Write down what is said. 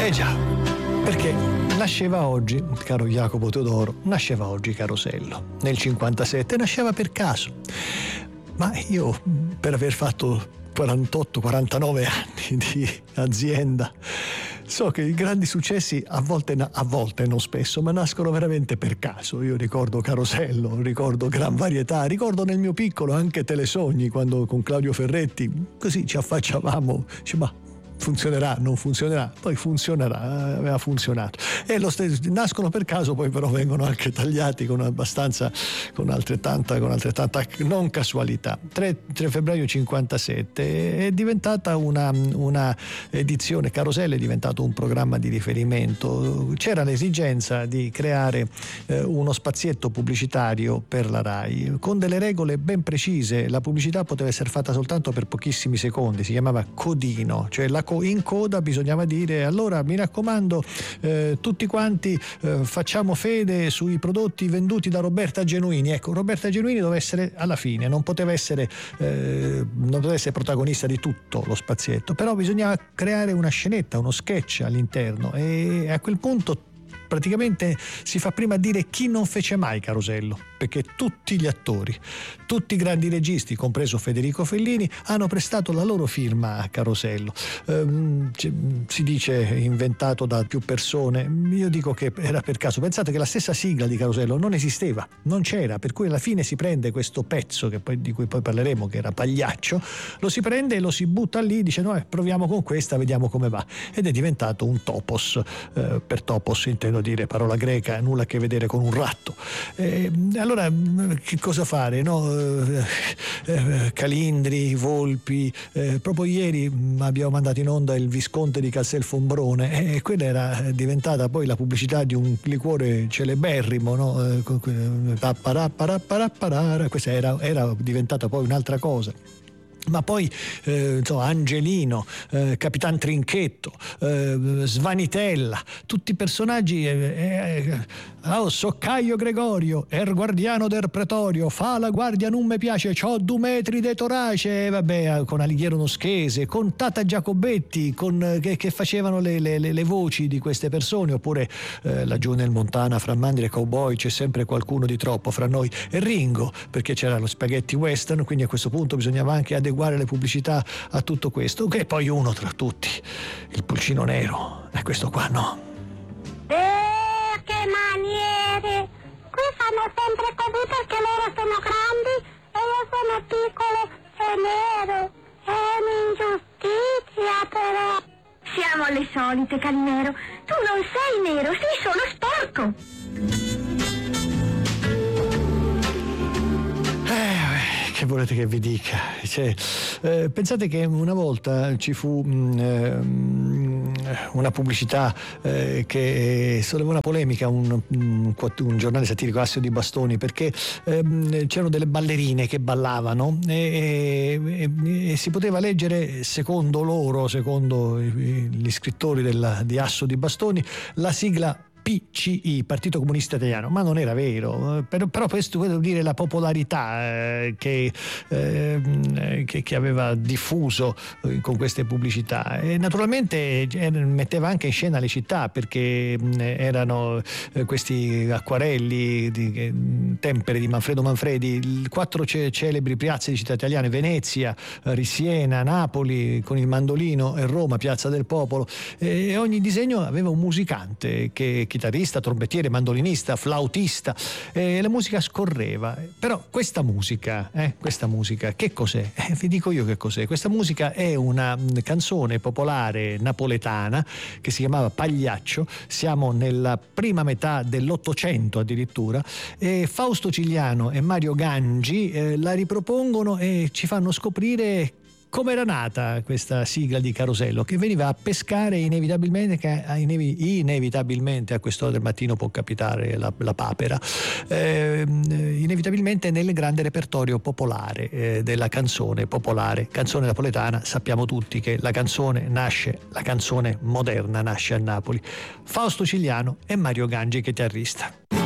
già, perché nasceva oggi, caro Jacopo Teodoro, nasceva oggi Carosello. Nel 57 nasceva per caso. Ma io, per aver fatto 48-49 anni di azienda, so che i grandi successi a volte, non spesso, ma nascono veramente per caso. Io ricordo Carosello, ricordo Gran Varietà, ricordo nel mio piccolo anche Telesogni, quando con Claudio Ferretti così ci affacciavamo, ma funzionerà, non funzionerà, poi funzionerà, aveva funzionato. E lo stesso, nascono per caso, poi però vengono anche tagliati con altrettanta non casualità. 3 febbraio 57 è diventata una edizione, Carosello è diventato un programma di riferimento. C'era l'esigenza di creare uno spazietto pubblicitario per la RAI con delle regole ben precise. La pubblicità poteva essere fatta soltanto per pochissimi secondi, si chiamava codino, cioè in coda bisognava dire: allora mi raccomando, tutti quanti facciamo fede sui prodotti venduti da Roberta Genuini. Ecco, Roberta Genuini doveva essere alla fine, non poteva essere protagonista di tutto lo spazietto, però bisognava creare una scenetta, uno sketch all'interno, e a quel punto praticamente si fa prima a dire chi non fece mai Carosello, perché tutti gli attori, tutti i grandi registi, compreso Federico Fellini, hanno prestato la loro firma a Carosello. Si dice inventato da più persone, io dico che era per caso. Pensate che la stessa sigla di Carosello non esisteva, non c'era, per cui alla fine si prende questo pezzo di cui poi parleremo, che era Pagliaccio, lo si prende e lo si butta lì, dice no, proviamo con questa, vediamo come va, ed è diventato un topos. Per topos intendo dire parola greca, nulla a che vedere con un ratto. Allora che cosa fare, no? Calindri, Volpi, proprio ieri abbiamo mandato in onda il Visconte di Castelfombrone, e quella era diventata poi la pubblicità di un liquore celeberrimo, no? Questa era diventata poi un'altra cosa. Ma poi Angelino, Capitan Trinchetto, Svanitella, tutti personaggi. Soccaio Gregorio, guardiano del pretorio, fa la guardia non mi piace, c'ho 2 metri de torace, vabbè, con Alighiero Noschese, con Tata Giacobetti, che facevano le voci di queste persone, oppure laggiù nel Montana fra Mandri e Cowboy c'è sempre qualcuno di troppo fra noi, e Ringo, perché c'era lo spaghetti western, quindi a questo punto bisognava anche adeguare le pubblicità a tutto questo, che poi uno tra tutti, il Pulcino Nero, e questo qua no. Che maniere! Qui fanno sempre così perché loro sono grandi e io sono piccolo e nero. È un'ingiustizia però. Siamo alle solite, Calimero. Tu non sei nero, sei solo sporco. Che volete che vi dica? Pensate che una volta ci fu una pubblicità che sollevò una polemica, un giornale satirico, Assio di Bastoni, perché c'erano delle ballerine che ballavano e si poteva leggere, secondo gli scrittori di Asso di Bastoni, la sigla PCI, Partito Comunista Italiano, ma non era vero, però questo vuol dire la popolarità che aveva diffuso con queste pubblicità, e naturalmente metteva anche in scena le città, perché erano questi acquarelli tempere di Manfredo Manfredi, 4 celebri piazze di città italiane: Venezia, Siena, Napoli con il mandolino, e Roma, Piazza del Popolo, e ogni disegno aveva un musicante, che chitarrista, trombettiere, mandolinista, flautista, la musica scorreva. Però questa musica che cos'è? Vi dico io che cos'è. Questa musica è una canzone popolare napoletana che si chiamava Pagliaccio. Siamo nella prima metà dell'Ottocento addirittura, e Fausto Cigliano e Mario Gangi la ripropongono e ci fanno scoprire come era nata questa sigla di Carosello, che veniva a pescare inevitabilmente, a quest'ora del mattino può capitare la papera, inevitabilmente nel grande repertorio popolare della canzone popolare, canzone napoletana. Sappiamo tutti che la canzone moderna nasce a Napoli. Fausto Cigliano e Mario Gangi, chitarrista.